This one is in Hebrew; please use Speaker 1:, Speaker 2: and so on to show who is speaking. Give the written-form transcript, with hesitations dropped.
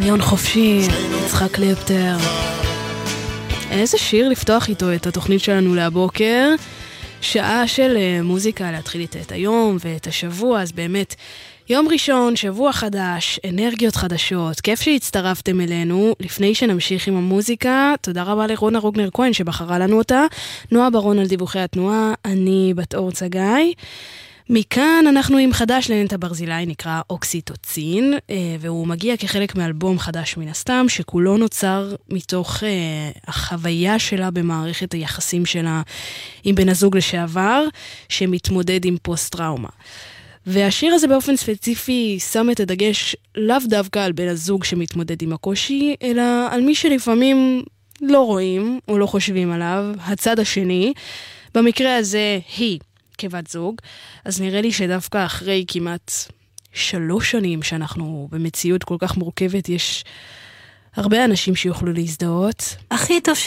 Speaker 1: דמיון חופשי, יצחק קלפטר. איזה שיר לפתוח איתו את התוכנית שלנו להבוקר. שעה של מוזיקה להתחיל איתה את היום ואת השבוע, אז באמת יום ראשון, שבוע חדש, אנרגיות חדשות, כיף שהצטרפתם אלינו. לפני שנמשיך עם המוזיקה, תודה רבה לרונה רוגנר כהן שבחרה לנו אותה, נועה ברון על דיווחי התנועה, אני בת אור צגאי. מכאן אנחנו עם חדש לנטע ברזילי, נקרא אוקסיטוצין, והוא מגיע כחלק מאלבום חדש מן הסתם, שכולו נוצר מתוך החוויה שלה במערכת היחסים שלה עם בן הזוג לשעבר, שמתמודד עם פוסט-טראומה. והשיר הזה באופן ספציפי שם את הדגש לאו דווקא על בן הזוג שמתמודד עם הקושי, אלא על מי שלפעמים לא רואים או לא חושבים עליו, הצד השני. במקרה הזה היא כבת זוג, אז נראה לי שדווקא אחרי כמעט 3 שנים שאנחנו במציאות כל כך מורכבת, יש הרבה אנשים שיוכלו להזדהות.
Speaker 2: הכי טוב